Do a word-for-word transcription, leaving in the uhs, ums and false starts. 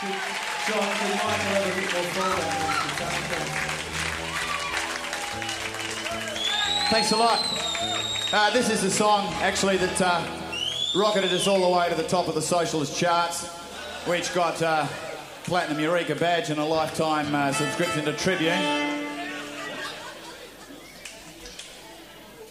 John, could Michael have a bit more fallback? Thanks a lot. Uh, this is the song, actually, that uh, rocketed us all the way to the top of the socialist charts, which got uh, Platinum Eureka badge and a lifetime uh, subscription to Tribune.